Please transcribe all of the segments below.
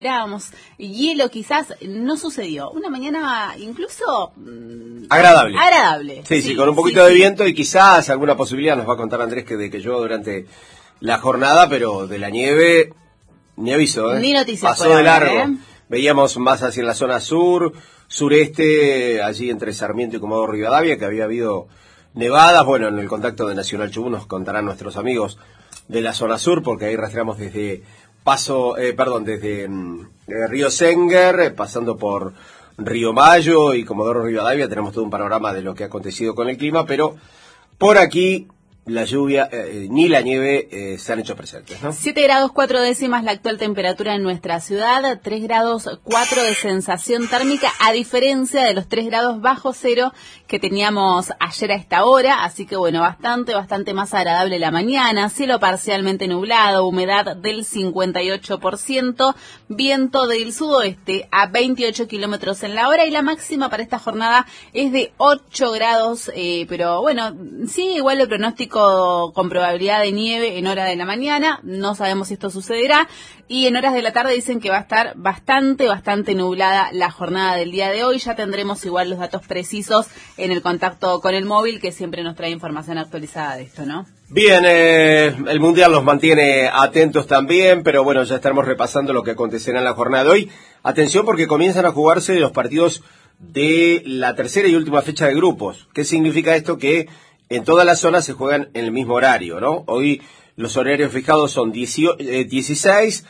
Esperábamos hielo, quizás no sucedió. Una mañana incluso agradable. Sí, con un poquito de viento y quizás alguna posibilidad, nos va a contar Andrés de que llueva durante la jornada, pero de la nieve ni aviso, ni noticias. Pasó de largo. Veíamos más hacia la zona sur, sureste, allí entre Sarmiento y Comodoro Rivadavia, que había habido nevadas. Bueno, en el contacto de Nacional Chubut nos contarán nuestros amigos de la zona sur, porque ahí rastreamos desde desde Río Senguer, pasando por Río Mayo y Comodoro Rivadavia. Tenemos todo un panorama de lo que ha acontecido con el clima, pero por aquí la lluvia ni la nieve se han hecho presentes, ¿no? 7 grados 4 décimas la actual temperatura en nuestra ciudad, 3 grados 4 de sensación térmica, a diferencia de los 3 grados bajo cero que teníamos ayer a esta hora, así que bueno, bastante más agradable la mañana, cielo parcialmente nublado, humedad del 58%, viento del sudoeste a 28 kilómetros en la hora y la máxima para esta jornada es de 8 grados, pero bueno, sí, igual el pronóstico con probabilidad de nieve en hora de la mañana, no sabemos si esto sucederá, y en horas de la tarde dicen que va a estar bastante nublada la jornada del día de hoy. Ya tendremos igual los datos precisos en el contacto con el móvil, que siempre nos trae información actualizada de esto, ¿no? Bien, el Mundial nos mantiene atentos también, pero bueno, ya estaremos repasando lo que acontecerá en la jornada de hoy. Atención, porque comienzan a jugarse los partidos de la tercera y última fecha de grupos. ¿Qué significa esto? Que en todas las zonas se juegan en el mismo horario, ¿no? Hoy los horarios fijados son 16,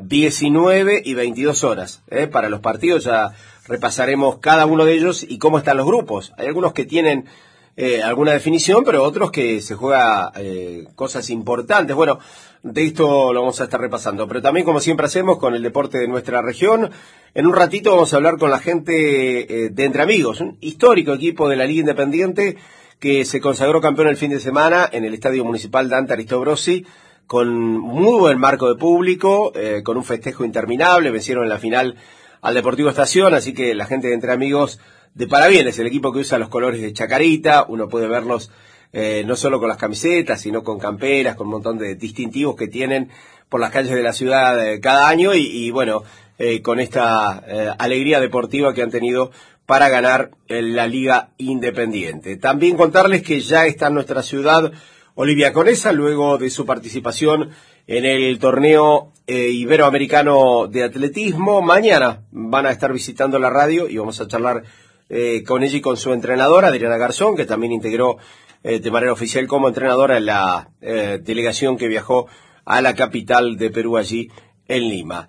19 y 22 horas. Para los partidos ya repasaremos cada uno de ellos y cómo están los grupos. Hay algunos que tienen alguna definición, pero otros que se juega cosas importantes. Bueno, de esto lo vamos a estar repasando. Pero también, como siempre hacemos, con el deporte de nuestra región. En un ratito vamos a hablar con la gente de Entre Amigos, un histórico equipo de la Liga Independiente que se consagró campeón el fin de semana en el Estadio Municipal Dante Aristobrosi, con muy buen marco de público, con un festejo interminable. Vencieron en la final al Deportivo Estación, así que la gente de Entre Amigos de parabienes, el equipo que usa los colores de Chacarita. Uno puede verlos no solo con las camisetas, sino con camperas, con un montón de distintivos que tienen por las calles de la ciudad cada año, y bueno, con esta alegría deportiva que han tenido para ganar la Liga Independiente. También contarles que ya está en nuestra ciudad Olivia Conesa, luego de su participación en el torneo iberoamericano de atletismo. Mañana van a estar visitando la radio y vamos a charlar con ella y con su entrenadora, Adriana Garzón, que también integró de manera oficial como entrenadora en la delegación que viajó a la capital de Perú, allí en Lima.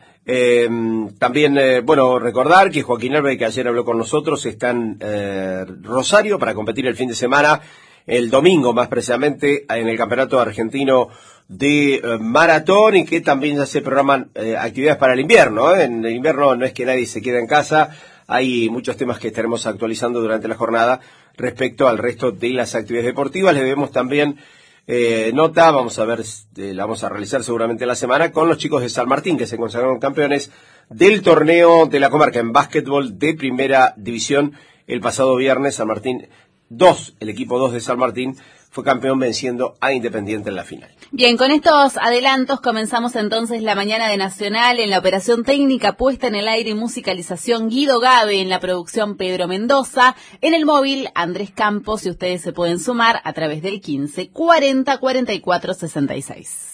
También, bueno, recordar que Joaquín Alves, que ayer habló con nosotros, está en Rosario para competir el fin de semana, el domingo más precisamente, en el Campeonato Argentino de Maratón, y que también ya se programan actividades para el invierno. En el invierno no es que nadie se quede en casa, hay muchos temas que estaremos actualizando durante la jornada respecto al resto de las actividades deportivas. Le debemos también nota, vamos a ver, la vamos a realizar seguramente la semana, con los chicos de San Martín, que se consagraron campeones del torneo de la comarca en básquetbol de primera división el pasado viernes. San Martín 2, el equipo 2 de San Martín, fue campeón venciendo a Independiente en la final. Bien, con estos adelantos comenzamos entonces la mañana de Nacional. En la operación técnica, puesta en el aire y musicalización, Guido Gabe; en la producción, Pedro Mendoza; en el móvil, Andrés Campos, y ustedes se pueden sumar a través del 15 40 44 66.